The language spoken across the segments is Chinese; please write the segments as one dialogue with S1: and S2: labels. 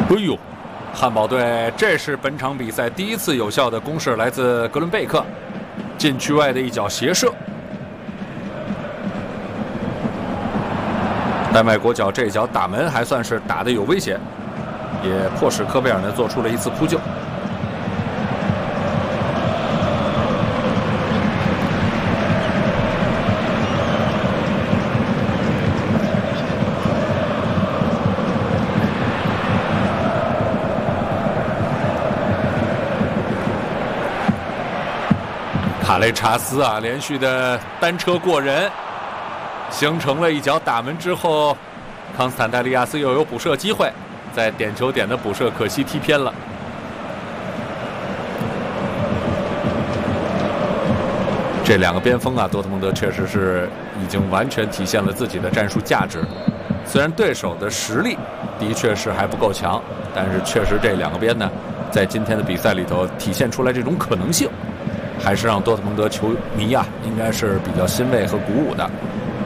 S1: 哎呦，汉堡队这是本场比赛第一次有效的攻势，来自格伦贝克，禁区外的一脚斜射。丹麦国脚这一脚打门还算是打得有威胁，也迫使科贝尔呢做出了一次扑救。卡雷查斯啊，连续的单车过人，形成了一脚打门之后，康斯坦戴利亚斯又有补射机会，在点球点的补射可惜踢偏了。这两个边锋啊，多特蒙德确实是已经完全体现了自己的战术价值。虽然对手的实力的确是还不够强，但是确实这两个边呢，在今天的比赛里头体现出来这种可能性。还是让多特蒙德球迷啊，应该是比较欣慰和鼓舞的。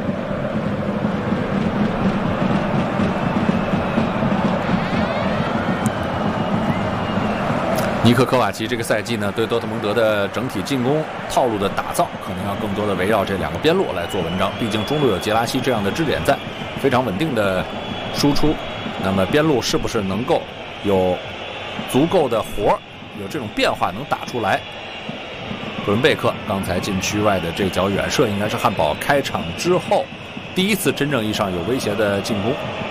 S1: 尼克科瓦奇这个赛季呢，对多特蒙德的整体进攻套路的打造，可能要更多的围绕这两个边路来做文章。毕竟中路有杰拉西这样的支点在，非常稳定的输出。那么边路是不是能够有足够的活儿，有这种变化能打出来？格伦贝克刚才禁区外的这脚远射，应该是汉堡开场之后第一次真正意义上有威胁的进攻。